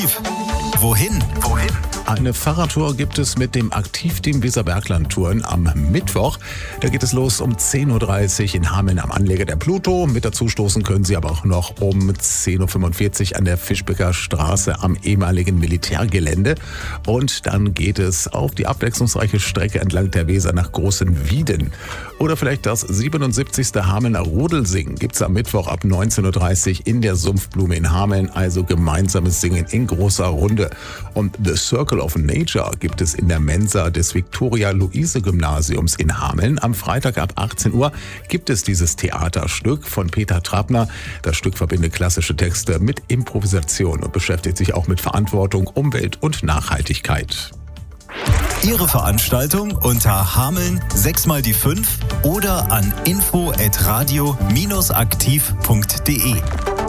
Wohin? Eine Fahrradtour gibt es mit dem Aktivteam Weserbergland-Touren am Mittwoch. Da geht es los um 10.30 Uhr in Hameln am Anleger der Pluto. Mit dazustoßen können Sie aber auch noch um 10.45 Uhr an der Fischbecker Straße am ehemaligen Militärgelände. Und dann geht es auf die abwechslungsreiche Strecke entlang der Weser nach Großen Wieden. Oder vielleicht das 77. Hamelner Rodelsingen gibt es am Mittwoch ab 19.30 Uhr in der Sumpfblume in Hameln. Also gemeinsames Singen in großer Runde. Und The Circle of Nature gibt es in der Mensa des Viktoria-Luise-Gymnasiums in Hameln. Am Freitag ab 18 Uhr gibt es dieses Theaterstück von Peter Trabner. Das Stück verbindet klassische Texte mit Improvisation und beschäftigt sich auch mit Verantwortung, Umwelt und Nachhaltigkeit. Ihre Veranstaltung unter Hameln 6x5 oder an info@radio-aktiv.de.